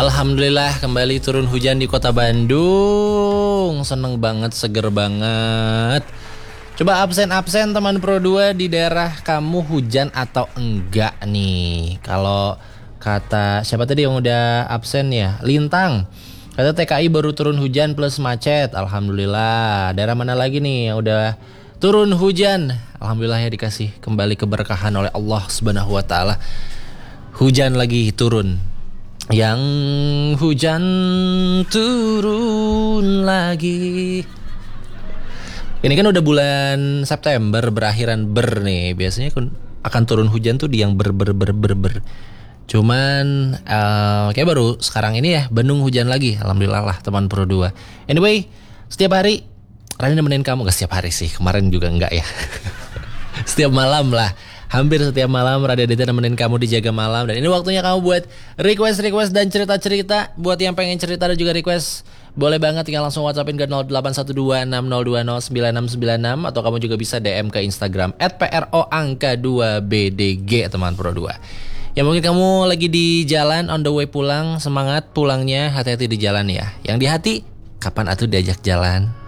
Alhamdulillah kembali turun hujan di kota Bandung. Seneng banget, seger banget. Coba absen-absen teman Pro 2 di daerah kamu hujan atau enggak nih? Kalau kata siapa tadi yang udah absen ya? Lintang. Kata TKI baru turun hujan plus macet. Alhamdulillah. Daerah mana lagi nih yang udah turun hujan? Alhamdulillah ya dikasih kembali keberkahan oleh Allah Subhanahu wa taala. Hujan lagi turun. Yang hujan turun lagi. Ini kan udah bulan September, berakhiran nih. Biasanya akan turun hujan tuh di yang ber. Cuman kayak baru sekarang ini ya Bandung hujan lagi. Alhamdulillah lah teman Pro 2. Anyway, setiap hari Rani nemenin kamu. Gak setiap hari sih, kemarin juga enggak ya. Setiap malam lah. Hampir setiap malam Raditya nemenin kamu di Jaga Malam. Dan ini waktunya kamu buat request dan cerita-cerita. Buat yang pengen cerita dan juga request, boleh banget tinggal langsung WhatsAppin ke 081260209696. Atau kamu juga bisa DM ke Instagram @pro_2bdg teman Pro 2. Ya mungkin kamu lagi di jalan on the way pulang. Semangat pulangnya, hati-hati di jalan ya. Yang di hati, kapan atuh diajak jalan?